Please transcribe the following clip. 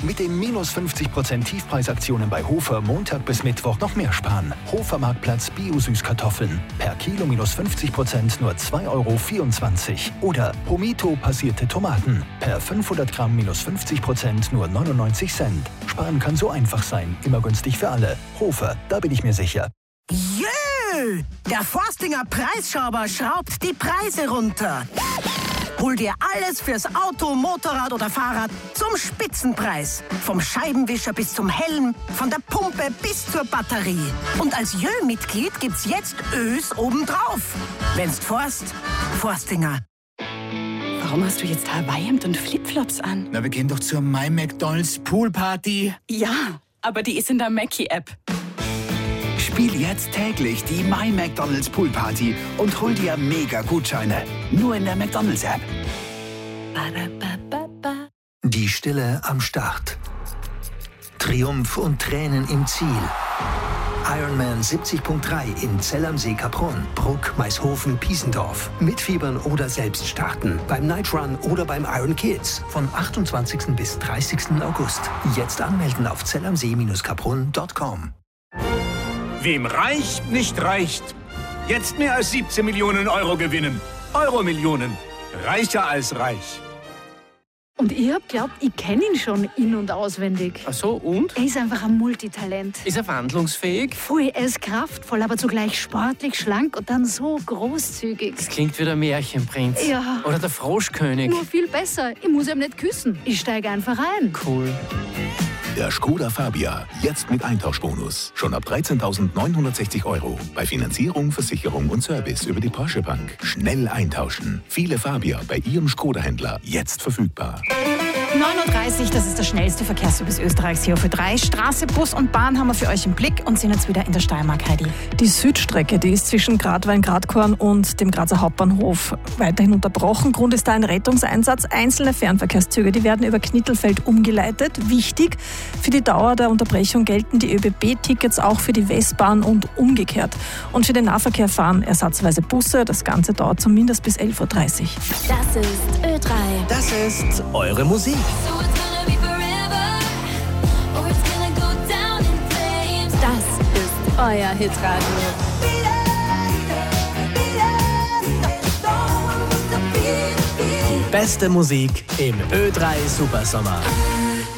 Mit dem minus 50% Tiefpreisaktionen bei Hofer Montag bis Mittwoch noch mehr sparen. Hofer-Marktplatz Bio-Süßkartoffeln. Per Kilo minus 50% nur 2,24 €. Oder Pomito passierte Tomaten. Per 500 Gramm minus 50% nur 99 Cent. Sparen kann so einfach sein. Immer günstig für alle. Hofer, da bin ich mir sicher. Jö! Der Forstinger Preisschrauber schraubt die Preise runter. Hol dir alles fürs Auto, Motorrad oder Fahrrad zum Spitzenpreis. Vom Scheibenwischer bis zum Helm, von der Pumpe bis zur Batterie. Und als Jö-Mitglied gibt's jetzt Ös obendrauf. Wenn's Forstinger. Warum hast du jetzt Hawaii-Hemd und Flipflops an? Na, wir gehen doch zur My McDonald's Poolparty. Ja, aber die ist in der Mackie-App. Spiel jetzt täglich die My McDonald's Poolparty und hol dir Mega-Gutscheine. Nur in der McDonald's-App. Die Stille am Start. Triumph und Tränen im Ziel. Ironman 70.3 in Zell am See Kaprun, Bruck, Maishofen, Piesendorf. Mitfiebern oder selbst starten. Beim Night Run oder beim Iron Kids. Von 28. bis 30. August. Jetzt anmelden auf zellamsee-kaprun.com. Wem Reich nicht reicht. Jetzt mehr als 17 Millionen Euro gewinnen. Euro-Millionen. Reicher als reich. Und ich hab glaubt, ich kenne ihn schon in- und auswendig. Ach so, und? Er ist einfach ein Multitalent. Ist er wandlungsfähig? Voll, er ist kraftvoll, aber zugleich sportlich, schlank und dann so großzügig. Das klingt wie der Märchenprinz. Ja. Oder der Froschkönig. Nur viel besser. Ich muss ihm nicht küssen. Ich steige einfach ein. Cool. Der Skoda Fabia, jetzt mit Eintauschbonus. Schon ab 13.960 €. Bei Finanzierung, Versicherung und Service über die Porsche Bank. Schnell eintauschen. Viele Fabia bei Ihrem Skoda-Händler jetzt verfügbar. 9:30 Uhr, das ist der schnellste Verkehrsservice Österreichs hier für 3. Straße, Bus und Bahn haben wir für euch im Blick und sind jetzt wieder in der Steiermark, Heidi. Die Südstrecke, die ist zwischen Gradwein-Gradkorn und dem Grazer Hauptbahnhof weiterhin unterbrochen. Grund ist da ein Rettungseinsatz. Einzelne Fernverkehrszüge, die werden über Knittelfeld umgeleitet. Wichtig, für die Dauer der Unterbrechung gelten die ÖBB-Tickets auch für die Westbahn und umgekehrt. Und für den Nahverkehr fahren ersatzweise Busse. Das Ganze dauert zumindest bis 11:30 Uhr. Das ist Ö3. Das ist eure Musik. Das ist euer Hitradio. Die beste Musik im Ö3 Supersommer.